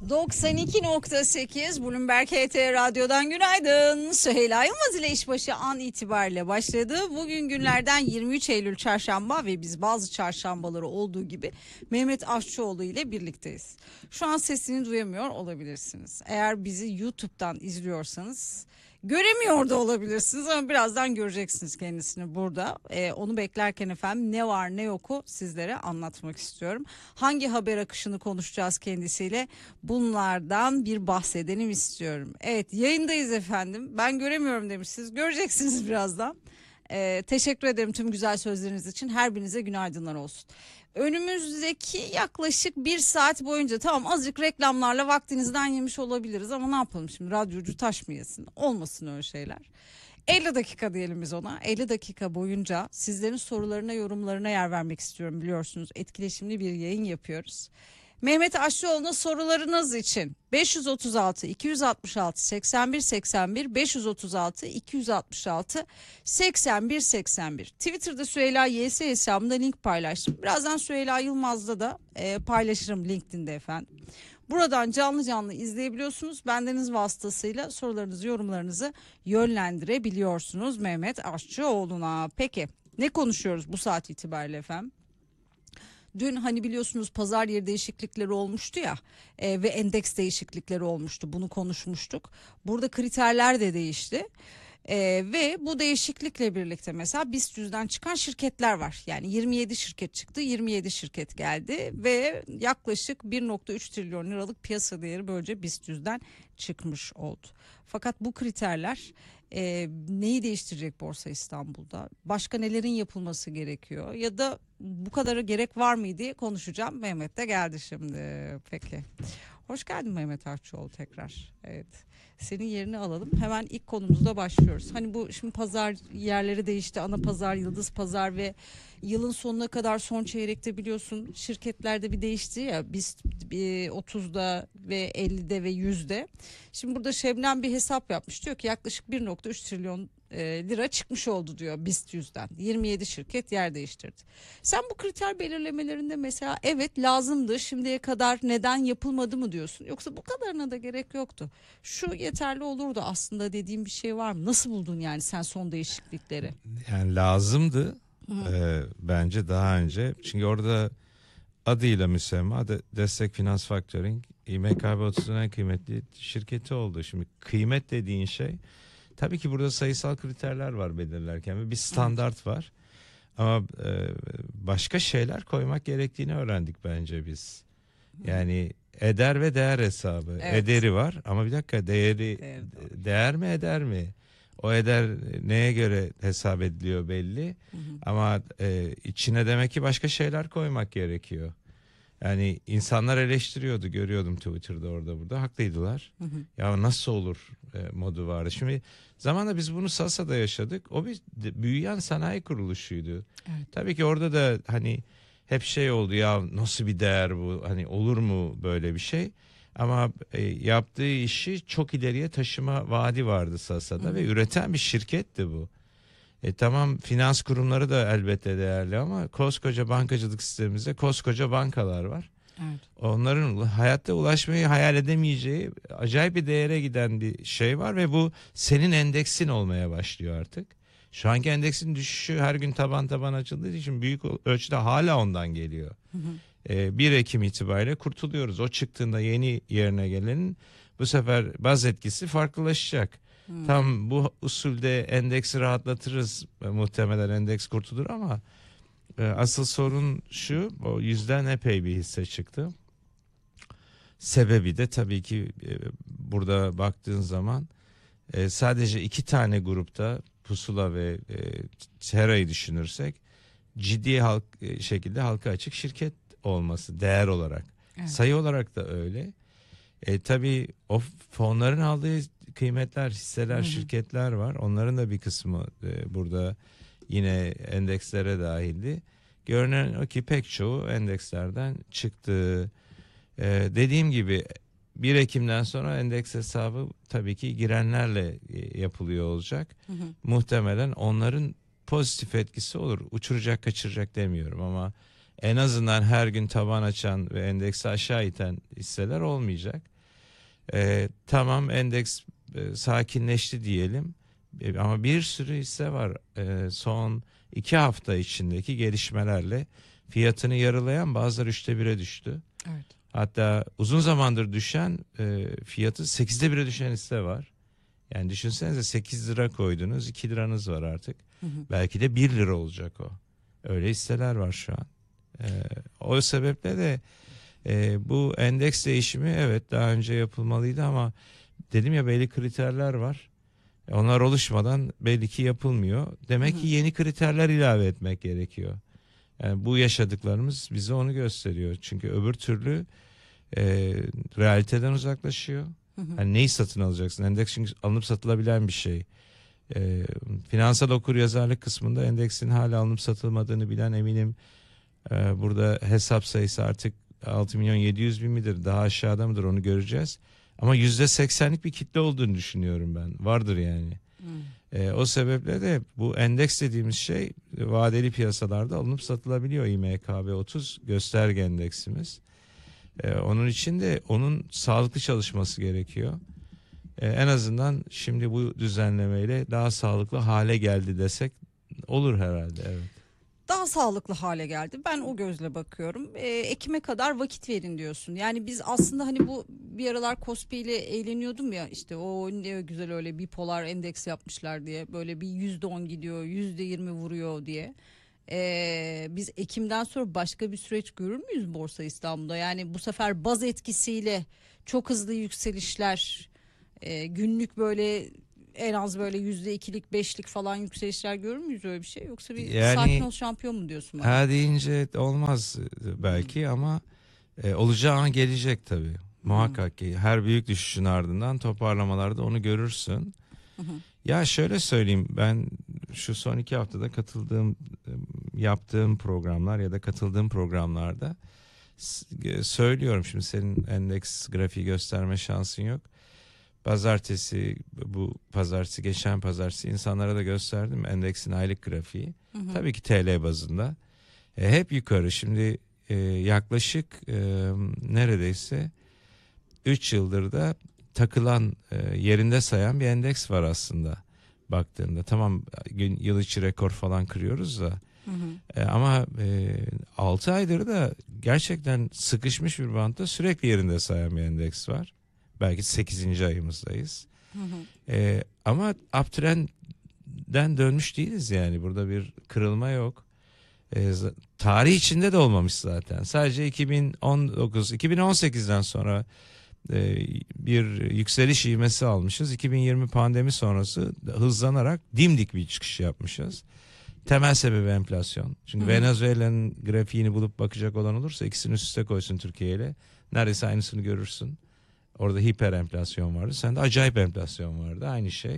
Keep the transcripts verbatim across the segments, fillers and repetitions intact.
doksan iki nokta sekiz Bloomberg H T Radyo'dan günaydın. Süheyla Yılmaz ile işbaşı an itibariyle başladı. Bugün günlerden yirmi üç Eylül Çarşamba ve biz bazı çarşambaları olduğu gibi Mehmet Aşçıoğlu ile birlikteyiz. Şu an sesini duyamıyor olabilirsiniz. Eğer bizi YouTube'dan izliyorsanız göremiyor da olabilirsiniz ama birazdan göreceksiniz kendisini burada. Ee, onu beklerken efendim ne var ne yoku sizlere anlatmak istiyorum. Hangi haber akışını konuşacağız kendisiyle? Bunlardan bir bahsedelim istiyorum. Evet, yayındayız efendim. Ben göremiyorum demişsiniz. Göreceksiniz birazdan. Ee, teşekkür ederim tüm güzel sözleriniz için. Her birinize günaydınlar olsun. Önümüzdeki yaklaşık bir saat boyunca tamam azıcık reklamlarla vaktinizden yemiş olabiliriz ama ne yapalım şimdi, radyocu taş mı yesin? Olmasın öyle şeyler. elli dakika diyelim biz ona. elli dakika boyunca sizlerin sorularına, yorumlarına yer vermek istiyorum, biliyorsunuz. Etkileşimli bir yayın yapıyoruz. Mehmet Aşçıoğlu'na sorularınız için beş yüz otuz altı iki yüz altmış altı seksen bir seksen bir beş yüz otuz altı iki yüz altmış altı seksen bir seksen bir. Twitter'da Süheyla Y S hesabımda link paylaştım. Birazdan Süheyla Yılmaz'da da e, paylaşırım LinkedIn'de efendim. Buradan canlı canlı izleyebiliyorsunuz. Bendeniz vasıtasıyla sorularınızı, yorumlarınızı yönlendirebiliyorsunuz Mehmet Aşçıoğlu'na. Peki ne konuşuyoruz bu saat itibariyle efendim? Dün hani biliyorsunuz pazar yeri değişiklikleri olmuştu ya e, ve endeks değişiklikleri olmuştu. Bunu konuşmuştuk. Burada kriterler de değişti. E, ve bu değişiklikle birlikte mesela BIST yüzden çıkan şirketler var. Yani yirmi yedi şirket çıktı, yirmi yedi şirket geldi ve yaklaşık bir nokta üç trilyon liralık piyasa değeri böylece BIST yüzden çıkmış oldu. Fakat bu kriterler e, neyi değiştirecek Borsa İstanbul'da? Başka nelerin yapılması gerekiyor? Ya da bu kadara gerek var mı diye konuşacağım. Mehmet de geldi şimdi. Peki. Hoş geldin Mehmet Aşçıoğlu tekrar. Evet. Senin yerini alalım. Hemen ilk konumuzda başlıyoruz. Hani bu şimdi pazar yerleri değişti. Ana pazar, yıldız pazar ve yılın sonuna kadar son çeyrekte biliyorsun şirketlerde bir değişti ya. Biz otuzda ve ellide ve yüzde. Şimdi burada Şebnem bir hesap yapmış. Diyor ki yaklaşık bir nokta üç trilyon lira çıkmış oldu diyor BIST yüzden. yirmi yedi şirket yer değiştirdi. Sen bu kriter belirlemelerinde mesela evet lazımdı, şimdiye kadar neden yapılmadı mı diyorsun? Yoksa bu kadarına da gerek yoktu. Şu yeterli olurdu aslında dediğim bir şey var mı? Nasıl buldun yani sen son değişiklikleri? Yani lazımdı e, bence daha önce. Çünkü orada adıyla müsemma de, Destek Finans Factoring İ M K B otuzun en kıymetli şirketi oldu. Şimdi kıymet dediğin şey, tabii ki burada sayısal kriterler var belirlerken ve bir standart evet. var. Ama e, başka şeyler koymak gerektiğini öğrendik bence biz. Yani eder ve değer hesabı. Evet. Ederi var ama bir dakika değeri değer, değer mi eder mi? O eder neye göre hesap ediliyor belli. Hı hı. Ama e, içine demek ki başka şeyler koymak gerekiyor. Yani insanlar eleştiriyordu, görüyordum Twitter'da orada burada, haklıydılar. Hı hı. Ya nasıl olur e, modu vardı. Şimdi zamanla biz bunu Sasa'da yaşadık. O bir büyüyen sanayi kuruluşuydu. Evet. Tabii ki orada da hani hep şey oldu, ya nasıl bir değer bu, hani olur mu böyle bir şey. Ama e, yaptığı işi çok ileriye taşıma vaadi vardı Sasa'da. Hı hı. Ve üreten bir şirketti bu. E tamam, finans kurumları da elbette değerli ama koskoca bankacılık sistemimizde koskoca bankalar var. Evet. Onların hayatta ulaşmayı hayal edemeyeceği acayip bir değere giden bir şey var ve bu senin endeksin olmaya başlıyor artık. Şu anki endeksin düşüşü her gün taban taban açıldığı için büyük ölçüde hala ondan geliyor. Hı hı. E, bir Ekim itibariyle kurtuluyoruz. O çıktığında yeni yerine gelenin bu sefer baz etkisi farklılaşacak. Hmm. Tam bu usulde endeksi rahatlatırız, muhtemelen endeks kurtulur ama e, asıl sorun şu, o yüzden epey bir hisse çıktı. Sebebi de tabii ki e, burada baktığın zaman e, sadece iki tane grupta, Pusula ve e, Tera'yı düşünürsek, ciddi halk e, şekilde halka açık şirket olması değer olarak. Evet. Sayı olarak da öyle. E, tabii o fonların aldığı kıymetler, hisseler, hı hı. şirketler var. Onların da bir kısmı e, burada yine endekslere dahildi. Görünen o ki pek çoğu endekslerden çıktı. E, dediğim gibi bir Ekim'den sonra endeks hesabı tabii ki girenlerle e, yapılıyor olacak. Hı hı. Muhtemelen onların pozitif etkisi olur. Uçuracak, kaçıracak demiyorum ama en azından her gün taban açan ve endeksi aşağı iten hisseler olmayacak. E, tamam endeks e, sakinleşti diyelim. E, ama bir sürü hisse var. E, son iki hafta içindeki gelişmelerle fiyatını yarılayan, bazıları üçte bire düştü. Evet. Hatta uzun zamandır düşen, e, fiyatı sekizde bire düşen hisse var. Yani düşünsenize, sekiz lira koydunuz, iki liranız var artık. Hı hı. Belki de bir lira olacak o. Öyle hisseler var şu an. E, o sebeple de e, bu endeks değişimi evet daha önce yapılmalıydı ama dedim ya, belli kriterler var. Onlar oluşmadan belli ki yapılmıyor. Demek Hı hı. ki yeni kriterler ilave etmek gerekiyor. Yani bu yaşadıklarımız bize onu gösteriyor. Çünkü öbür türlü e, realiteden uzaklaşıyor. Hı hı. Hani neyi satın alacaksın? Endeks çünkü alınıp satılabilen bir şey. E, finansal okuryazarlık kısmında endeksin hala alınıp satılmadığını bilen eminim. E, burada hesap sayısı artık altı milyon yedi yüz bin midir? Daha aşağıda mıdır, onu göreceğiz. Ama yüzde seksenlik bir kitle olduğunu düşünüyorum ben. Vardır yani. Hı. E, o sebeple de bu endeks dediğimiz şey vadeli piyasalarda alınıp satılabiliyor. İ M K B otuz gösterge endeksimiz. E, onun için de onun sağlıklı çalışması gerekiyor. E, en azından şimdi bu düzenlemeyle daha sağlıklı hale geldi desek olur herhalde. Evet. Daha sağlıklı hale geldi. Ben o gözle bakıyorum. Ee, Ekim'e kadar vakit verin diyorsun. Yani biz aslında hani bu bir aralar Kospi ile eğleniyordum ya, işte o ne güzel öyle bipolar endeks yapmışlar diye, böyle bir yüzde on gidiyor, yüzde yirmi vuruyor diye. Ee, biz Ekim'den sonra başka bir süreç görür müyüz Borsa İstanbul'da? Yani bu sefer baz etkisiyle çok hızlı yükselişler, e, günlük böyle en az böyle yüzde ikilik beşlik falan yükselişler görür müyüz, öyle bir şey? Yoksa bir Yani sakin ol şampiyon mu diyorsun bana? ha deyince olmaz belki ama e, olacağı an gelecek tabii. Muhakkak ki her büyük düşüşün ardından toparlamalarda onu görürsün. Hı hı. Ya şöyle söyleyeyim, ben şu son iki haftada katıldığım, yaptığım programlar ya da katıldığım programlarda s- söylüyorum. Şimdi senin endeks grafiği gösterme şansın yok. Pazartesi, bu pazartesi, geçen pazartesi insanlara da gösterdim endeksin aylık grafiği. Hı hı. Tabii ki T L bazında. E, hep yukarı. Şimdi e, yaklaşık e, neredeyse üç yıldır da takılan, e, yerinde sayan bir endeks var aslında baktığında. Tamam, gün, yıl içi rekor falan kırıyoruz da. Hı hı. E, ama e, altı aydır da gerçekten sıkışmış bir bantta sürekli yerinde sayan bir endeks var. Belki sekizinci ayımızdayız. Hı hı. E, ama uptrend'den dönmüş değiliz yani. Burada bir kırılma yok. E, z- tarih içinde de olmamış zaten. Sadece iki bin on dokuz iki bin on sekizden sonra e, bir yükseliş ivmesi almışız. iki bin yirmi pandemi sonrası hızlanarak dimdik bir çıkış yapmışız. Temel sebebi enflasyon. Çünkü Hı hı. Venezuela'nın grafiğini bulup bakacak olan olursa ikisini üst üste koysun Türkiye ile. Neredeyse aynısını görürsün. Orada hiper enflasyon vardı. Sende acayip enflasyon vardı. Aynı şey.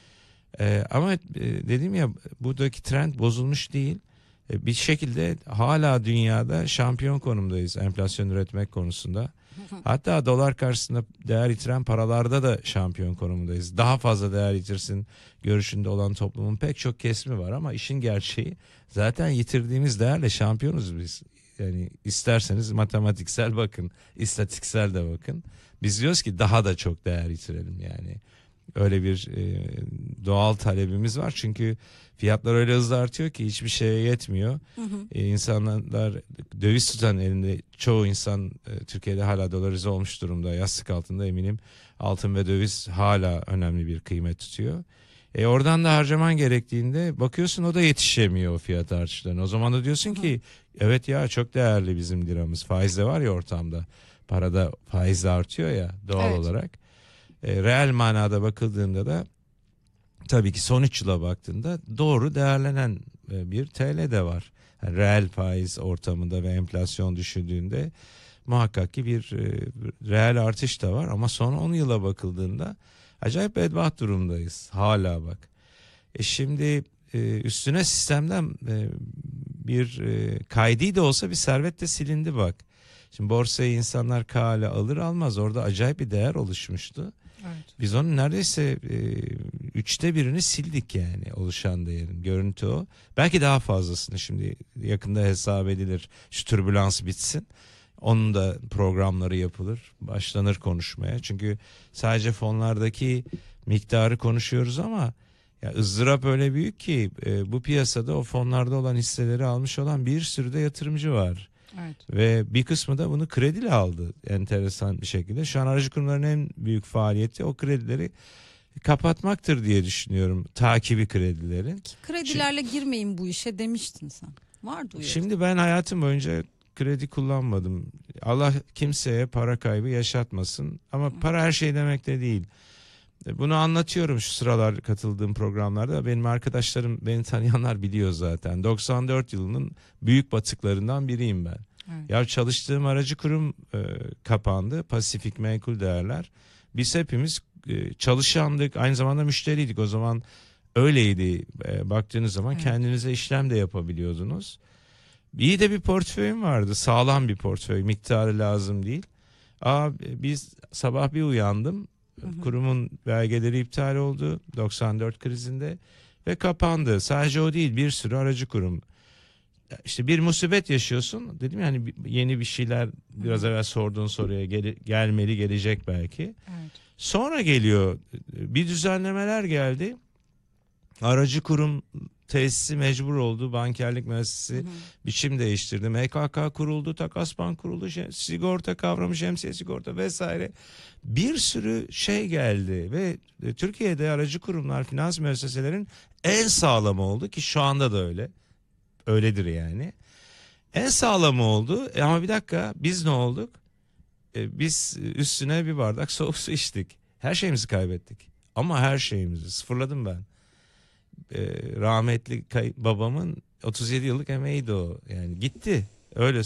Ee, ama e, dedim ya, buradaki trend bozulmuş değil. E, bir şekilde hala dünyada şampiyon konumdayız enflasyon üretmek konusunda. Hatta dolar karşısında değer yitiren paralarda da şampiyon konumundayız. Daha fazla değer yitirsin görüşünde olan toplumun pek çok kesimi var ama işin gerçeği zaten yitirdiğimiz değerle şampiyonuz biz. Yani isterseniz matematiksel bakın, istatistiksel de bakın. Biz diyoruz ki daha da çok değer yitirelim yani. Öyle bir e, doğal talebimiz var çünkü fiyatlar öyle hızlı artıyor ki hiçbir şeye yetmiyor. Hı hı. E, insanlar döviz tutan elinde, çoğu insan e, Türkiye'de hala dolarize olmuş durumda, yastık altında eminim. Altın ve döviz hala önemli bir kıymet tutuyor. E oradan da harcaman gerektiğinde bakıyorsun o da yetişemiyor o fiyat artışlarına. O zaman da diyorsun ki evet ya, çok değerli bizim liramız. Faiz de var ya ortamda. Parada faiz de artıyor ya doğal Evet. olarak. E, reel manada bakıldığında da tabii ki son üç yıla baktığında doğru değerlenen e, bir T L de var. Yani reel faiz ortamında ve enflasyon düşürdüğünde muhakkak ki bir e, reel artış da var ama son on yıla bakıldığında acayip bedbaht durumdayız hala bak. E şimdi e, üstüne sistemden e, bir e, kaydı da olsa bir servet de silindi bak. Şimdi borsayı insanlar kale alır almaz orada acayip bir değer oluşmuştu. Evet. Biz onun neredeyse e, üçte birini sildik yani, oluşan değerin. Görüntü o. Belki daha fazlasını şimdi yakında hesap edilir. Şu türbülans bitsin. Onun da programları yapılır. Başlanır konuşmaya. Çünkü sadece fonlardaki miktarı konuşuyoruz ama ya ızdırap öyle büyük ki e, bu piyasada o fonlarda olan hisseleri almış olan bir sürü de yatırımcı var. Evet. Ve bir kısmı da bunu krediyle aldı enteresan bir şekilde. Şu an aracı kurumların en büyük faaliyeti o kredileri kapatmaktır diye düşünüyorum. Takibi kredilerin. Ki kredilerle girmeyin bu işe demiştin sen. Vardı uyarı. Şimdi ben hayatım boyunca kredi kullanmadım. Allah kimseye para kaybı yaşatmasın. Ama para her şey demek de değil. Bunu anlatıyorum şu sıralar katıldığım programlarda. Benim arkadaşlarım, beni tanıyanlar biliyor zaten. doksan dört yılının büyük batıklarından biriyim ben. Evet. Ya çalıştığım aracı kurum e, kapandı. Pasifik Menkul Değerler. Biz hepimiz e, çalışandık. Aynı zamanda müşteriydik. O zaman öyleydi. E, baktığınız zaman Evet. kendinize işlem de yapabiliyordunuz. İyi de bir portföyüm vardı. Sağlam bir portföy. Miktarı lazım değil. Aa, biz sabah bir uyandım. Hı hı. Kurumun belgeleri iptal oldu doksan dört krizinde ve kapandı. Sadece o değil, bir sürü aracı kurum. İşte bir musibet yaşıyorsun. Dedim yani yeni bir şeyler, biraz evvel sorduğun soruya gel, gelmeli, gelecek belki. Evet. Sonra geliyor bir düzenlemeler geldi. Aracı kurum tesisi mecbur oldu. Bankerlik müessesesi Hı hı. biçim değiştirdi. M K K kuruldu, takas bank kuruldu, şem- sigorta kavramı, şemsiye sigorta vesaire. Bir sürü şey geldi ve Türkiye'de aracı kurumlar, finans müesseselerin en sağlamı oldu ki şu anda da öyle. Öyledir yani. En sağlamı oldu. E ama bir dakika, biz ne olduk? E, biz üstüne bir bardak soğuk su içtik. Her şeyimizi kaybettik. Ama her şeyimizi sıfırladım ben. E, rahmetli kay- babamın otuz yedi yıllık emeğiydi o. Yani gitti. Öyle